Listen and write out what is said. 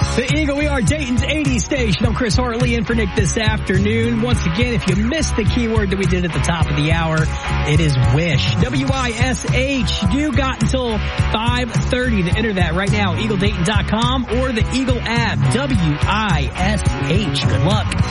The Eagle, we are Dayton's 80 station. I'm Chris Hartley in for Nick this afternoon. Once again, if you missed the keyword that we did at the top of the hour, it is WISH. W-I-S-H. You got until 5:30 to enter that right now. EagleDayton.com or the Eagle app. W-I-S-H. Good luck.